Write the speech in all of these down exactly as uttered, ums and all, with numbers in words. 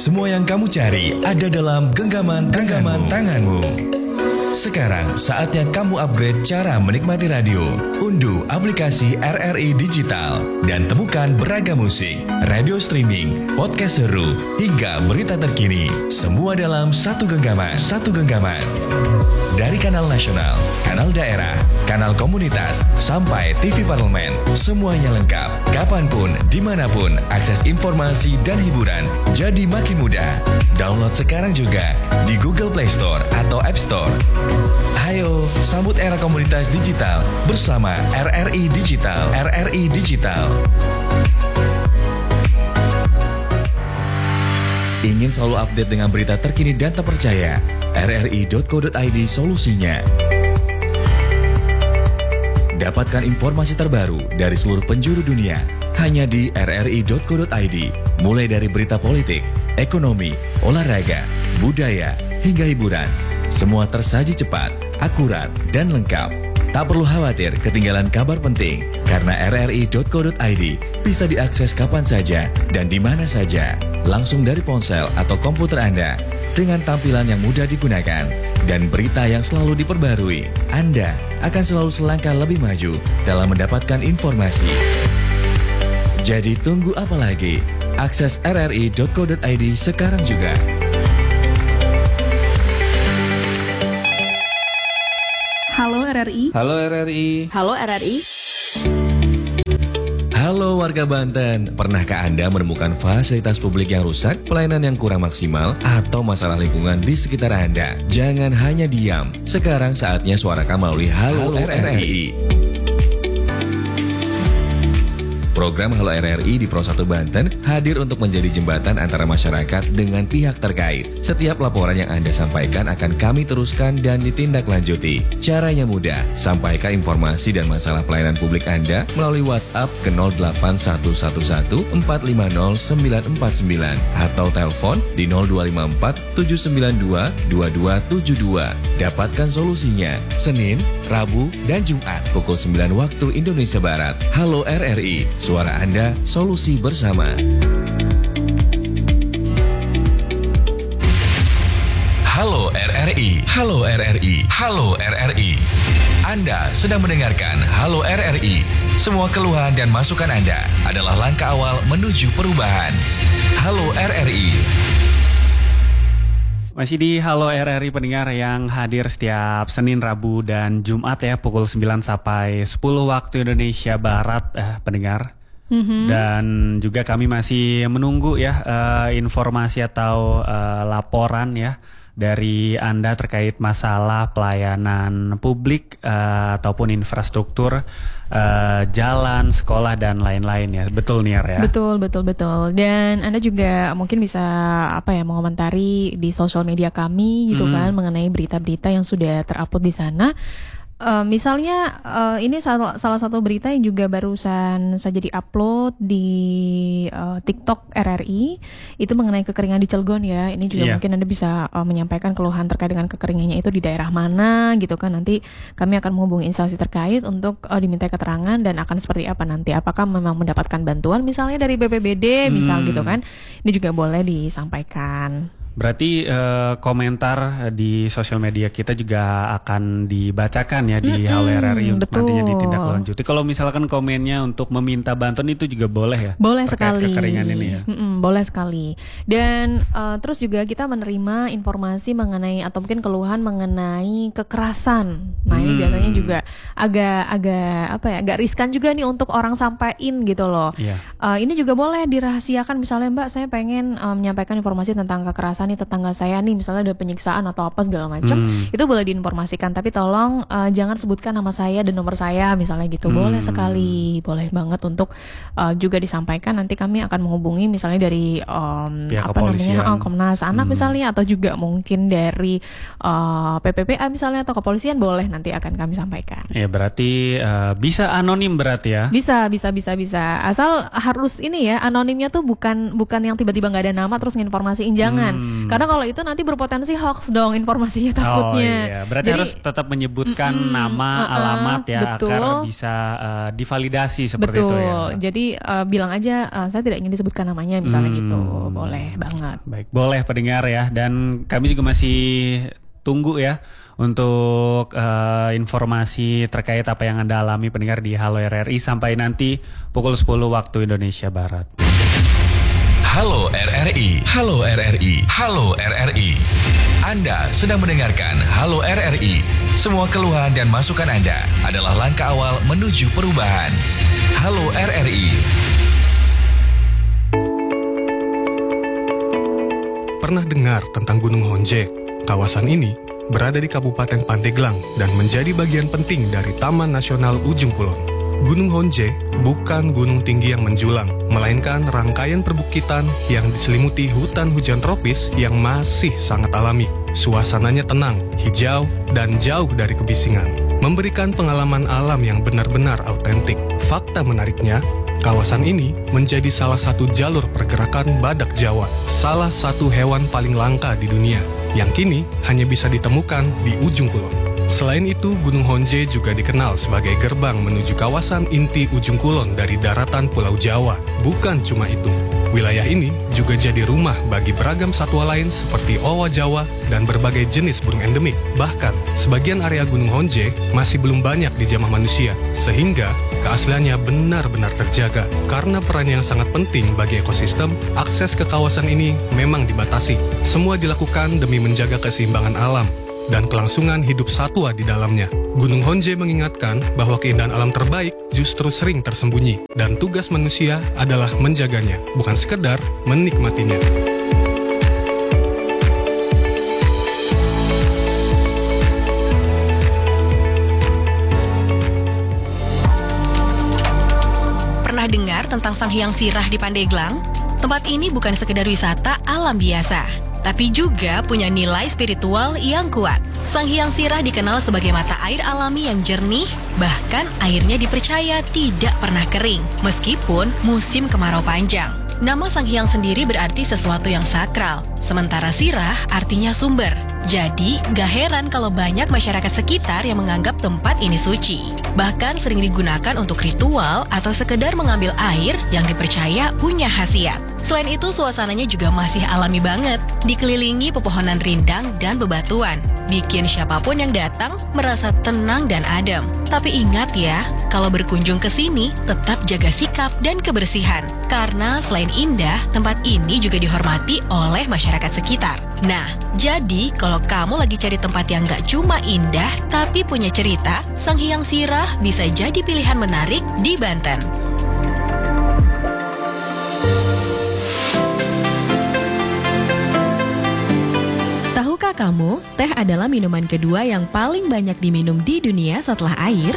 Semua yang kamu cari ada dalam genggaman genggaman tanganmu. Sekarang saatnya kamu upgrade cara menikmati radio. Unduh aplikasi R R I Digital dan temukan beragam musik, radio streaming, podcast seru, hingga berita terkini. Semua dalam satu genggaman. Satu genggaman. Dari kanal nasional, kanal daerah, kanal komunitas, sampai T V parlemen, semuanya lengkap. Kapanpun, dimanapun, akses informasi dan hiburan jadi makin mudah. Download sekarang juga di Google Play Store atau App Store. Ayo, sambut era komunitas digital bersama R R I Digital. R R I Digital. Ingin selalu update dengan berita terkini dan terpercaya? R R I dot co dot I D solusinya. Dapatkan informasi terbaru dari seluruh penjuru dunia hanya di R R I dot co dot I D. Mulai dari berita politik, ekonomi, olahraga, budaya, hingga hiburan. Semua tersaji cepat, akurat, dan lengkap. Tak perlu khawatir ketinggalan kabar penting, karena R R I dot co dot I D bisa diakses kapan saja dan di mana saja, langsung dari ponsel atau komputer Anda, dengan tampilan yang mudah digunakan dan berita yang selalu diperbarui. Anda akan selalu selangkah lebih maju dalam mendapatkan informasi. Jadi tunggu apa lagi? Akses R R I dot co dot I D sekarang juga. Halo R R I. Halo R R I. Halo R R I. Halo warga Banten, pernahkah Anda menemukan fasilitas publik yang rusak, pelayanan yang kurang maksimal, atau masalah lingkungan di sekitar Anda? Jangan hanya diam. Sekarang saatnya suarakan melalui Halo, Halo R R I. Program Halo R R I di Pro satu Banten hadir untuk menjadi jembatan antara masyarakat dengan pihak terkait. Setiap laporan yang Anda sampaikan akan kami teruskan dan ditindaklanjuti. Caranya mudah, sampaikan informasi dan masalah pelayanan publik Anda melalui WhatsApp ke nol delapan satu satu satu empat lima nol sembilan empat sembilan atau telepon di nol dua lima empat tujuh sembilan dua dua dua tujuh dua. Dapatkan solusinya Senin, Rabu, dan Jumat pukul sembilan waktu Indonesia Barat. Halo R R I. Suara Anda, solusi bersama. Halo R R I, halo R R I, halo R R I. Anda sedang mendengarkan Halo R R I. Semua keluhan dan masukan Anda adalah langkah awal menuju perubahan. Halo R R I. Masih di Halo R R I pendengar yang hadir setiap Senin, Rabu, dan Jumat ya pukul sembilan sampai sepuluh waktu Indonesia Barat eh, pendengar. Mm-hmm. Dan juga kami masih menunggu ya uh, informasi atau uh, laporan ya dari Anda terkait masalah pelayanan publik uh, ataupun infrastruktur uh, jalan, sekolah, dan lain-lain ya. Betul Niar ya? Betul, betul, betul. Dan Anda juga mungkin bisa apa ya mengomentari di sosial media kami gitu hmm. kan mengenai berita-berita yang sudah terupload di sana. Uh, misalnya uh, ini salah, salah satu berita yang juga barusan saja diupload di uh, TikTok R R I itu mengenai kekeringan di Cilegon ya. Ini juga yeah. mungkin Anda bisa uh, menyampaikan keluhan terkait dengan kekeringannya itu di daerah mana gitu kan. Nanti kami akan menghubungi instansi terkait untuk uh, diminta keterangan dan akan seperti apa nanti. Apakah memang mendapatkan bantuan misalnya dari B P B D hmm. misal gitu kan. Ini juga boleh disampaikan. Berarti uh, komentar di sosial media kita juga akan dibacakan ya di mm-hmm, Halo R R I untuk betul. Nantinya ditindaklanjuti. Kalau misalkan komennya untuk meminta bantuan itu juga boleh ya? Boleh sekali. Kekeringan ini ya? Mm-mm, boleh sekali. Dan uh, terus juga kita menerima informasi mengenai atau mungkin keluhan mengenai kekerasan. Nah hmm. ini biasanya juga agak agak apa ya? Agak riskan juga nih untuk orang sampaikan gitu loh. Yeah. Uh, ini juga boleh dirahasiakan misalnya Mbak saya pengen uh, menyampaikan informasi tentang kekerasan nih tetangga saya nih misalnya ada penyiksaan atau apa segala macam hmm. itu boleh diinformasikan tapi tolong uh, jangan sebutkan nama saya dan nomor saya misalnya gitu hmm. boleh sekali boleh banget untuk uh, juga disampaikan nanti kami akan menghubungi misalnya dari um, apa namanya oh, Komnas Anak hmm. misalnya atau juga mungkin dari uh, P P P A misalnya atau kepolisian boleh nanti akan kami sampaikan. Ya berarti uh, bisa anonim berarti ya? Bisa bisa bisa bisa asal harus ini ya anonimnya tuh bukan bukan yang tiba-tiba nggak ada nama terus nginformasiin jangan. Hmm. Hmm. Karena kalau itu nanti berpotensi hoax dong informasinya takutnya. Oh iya, berarti Jadi, harus tetap menyebutkan mm, nama, uh, alamat ya betul. agar bisa uh, divalidasi seperti betul. itu ya. Jadi uh, bilang aja uh, saya tidak ingin disebutkan namanya misalnya hmm. gitu. Boleh banget. Baik, boleh pendengar ya, dan kami juga masih tunggu ya untuk uh, informasi terkait apa yang Anda alami pendengar di Halo R R I sampai nanti pukul sepuluh waktu Indonesia Barat. Halo R R I, Halo R R I, Halo R R I. Anda sedang mendengarkan Halo R R I. Semua keluhan dan masukan Anda adalah langkah awal menuju perubahan. Halo R R I. Pernah dengar tentang Gunung Honje? Kawasan ini berada di Kabupaten Pandeglang dan menjadi bagian penting dari Taman Nasional Ujung Kulon. Gunung Honje bukan gunung tinggi yang menjulang, melainkan rangkaian perbukitan yang diselimuti hutan hujan tropis yang masih sangat alami. Suasananya tenang, hijau, dan jauh dari kebisingan, memberikan pengalaman alam yang benar-benar autentik. Fakta menariknya, kawasan ini menjadi salah satu jalur pergerakan badak Jawa, salah satu hewan paling langka di dunia, yang kini hanya bisa ditemukan di Ujung Kulon. Selain itu, Gunung Honje juga dikenal sebagai gerbang menuju kawasan inti Ujung Kulon dari daratan Pulau Jawa. Bukan cuma itu, wilayah ini juga jadi rumah bagi beragam satwa lain seperti owa Jawa dan berbagai jenis burung endemik. Bahkan, sebagian area Gunung Honje masih belum banyak dijamah manusia, sehingga keasliannya benar-benar terjaga. Karena perannya yang sangat penting bagi ekosistem, akses ke kawasan ini memang dibatasi. Semua dilakukan demi menjaga keseimbangan alam dan kelangsungan hidup satwa di dalamnya. Gunung Honje mengingatkan bahwa keindahan alam terbaik justru sering tersembunyi, dan tugas manusia adalah menjaganya, bukan sekedar menikmatinya. Pernah dengar tentang Sanghyang Sirah di Pandeglang? Tempat ini bukan sekedar wisata alam biasa, tapi juga punya nilai spiritual yang kuat. Sanghyang Sirah dikenal sebagai mata air alami yang jernih, bahkan airnya dipercaya tidak pernah kering, meskipun musim kemarau panjang. Nama Sanghyang sendiri berarti sesuatu yang sakral, sementara Sirah artinya sumber. Jadi, gak heran kalau banyak masyarakat sekitar yang menganggap tempat ini suci. Bahkan sering digunakan untuk ritual atau sekedar mengambil air yang dipercaya punya khasiat. Selain itu, suasananya juga masih alami banget, dikelilingi pepohonan rindang dan bebatuan, bikin siapapun yang datang merasa tenang dan adem. Tapi ingat ya, kalau berkunjung ke sini, tetap jaga sikap dan kebersihan. Karena selain indah, tempat ini juga dihormati oleh masyarakat sekitar. Nah, jadi kalau kamu lagi cari tempat yang gak cuma indah, tapi punya cerita, Sanghyang Sirah bisa jadi pilihan menarik di Banten. Tahukah kamu, teh adalah minuman kedua yang paling banyak diminum di dunia setelah air?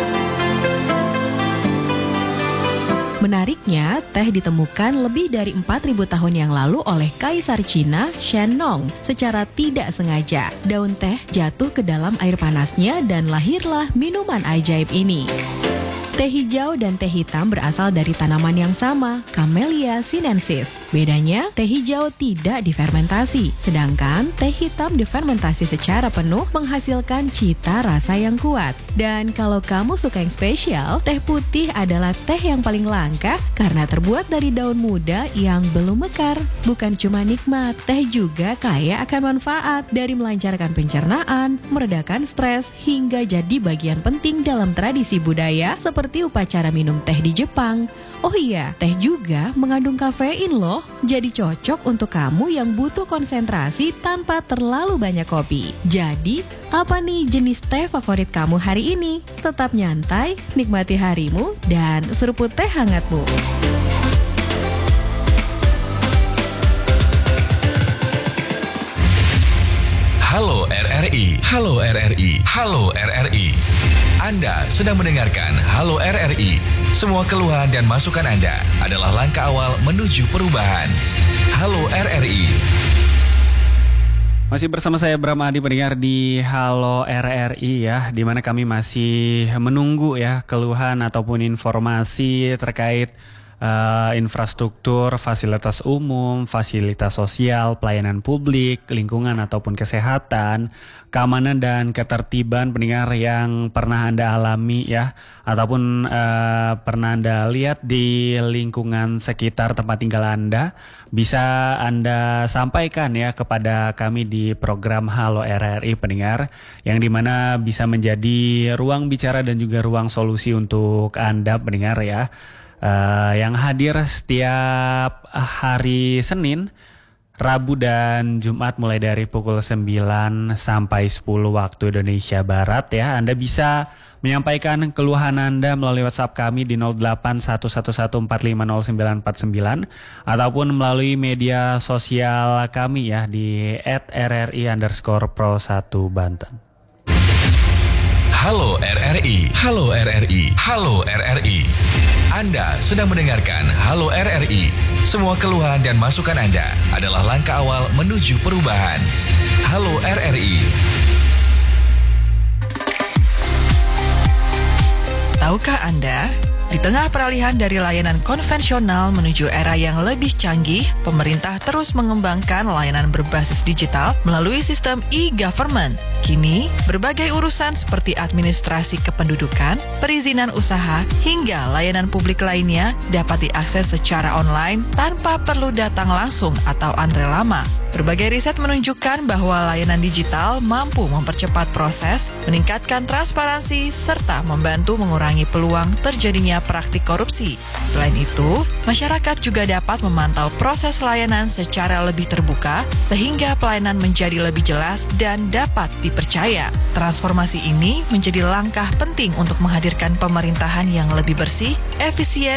Menariknya, teh ditemukan lebih dari empat ribu tahun yang lalu oleh Kaisar Cina Shen Nong. Secara tidak sengaja, daun teh jatuh ke dalam air panasnya dan lahirlah minuman ajaib ini. Teh hijau dan teh hitam berasal dari tanaman yang sama, Camellia sinensis. Bedanya, teh hijau tidak difermentasi, sedangkan teh hitam difermentasi secara penuh menghasilkan cita rasa yang kuat. Dan kalau kamu suka yang spesial, teh putih adalah teh yang paling langka karena terbuat dari daun muda yang belum mekar. Bukan cuma nikmat, teh juga kaya akan manfaat dari melancarkan pencernaan, meredakan stres, hingga jadi bagian penting dalam tradisi budaya seperti seperti upacara minum teh di Jepang. Oh iya, teh juga mengandung kafein loh, jadi cocok untuk kamu yang butuh konsentrasi tanpa terlalu banyak kopi. Jadi, apa nih jenis teh favorit kamu hari ini? Tetap nyantai, nikmati harimu, dan seruput teh hangatmu. Halo R R I, Halo R R I, Halo R R I. Anda sedang mendengarkan Halo R R I. Semua keluhan dan masukan Anda adalah langkah awal menuju perubahan. Halo R R I. Masih bersama saya Bram Adi, pendengar di Halo R R I ya, di mana kami masih menunggu ya keluhan ataupun informasi terkait uh, infrastruktur, fasilitas umum, fasilitas sosial, pelayanan publik, lingkungan ataupun kesehatan, keamanan dan ketertiban pendengar yang pernah Anda alami ya, ataupun uh, pernah Anda lihat di lingkungan sekitar tempat tinggal Anda, bisa Anda sampaikan ya kepada kami di program Halo R R I pendengar, yang dimana bisa menjadi ruang bicara dan juga ruang solusi untuk Anda pendengar ya. Uh, yang hadir setiap hari Senin, Rabu dan Jumat mulai dari pukul sembilan sampai sepuluh waktu Indonesia Barat ya. Anda bisa menyampaikan keluhan Anda melalui WhatsApp kami di nol delapan satu satu satu empat lima nol sembilan empat sembilan ataupun melalui media sosial kami ya di et r r i underscore pro satu Banten. Halo R R I, Halo R R I, Halo R R I. Anda sedang mendengarkan Halo R R I. Semua keluhan dan masukan Anda adalah langkah awal menuju perubahan. Halo R R I. Tahukah Anda, di tengah peralihan dari layanan konvensional menuju era yang lebih canggih, pemerintah terus mengembangkan layanan berbasis digital melalui sistem e-government. Kini, berbagai urusan seperti administrasi kependudukan, perizinan usaha, hingga layanan publik lainnya dapat diakses secara online tanpa perlu datang langsung atau antre lama. Berbagai riset menunjukkan bahwa layanan digital mampu mempercepat proses, meningkatkan transparansi, serta membantu mengurangi peluang terjadinya praktik korupsi. Selain itu, masyarakat juga dapat memantau proses layanan secara lebih terbuka, sehingga pelayanan menjadi lebih jelas dan dapat dipercaya. Transformasi ini menjadi langkah penting untuk menghadirkan pemerintahan yang lebih bersih, efisien,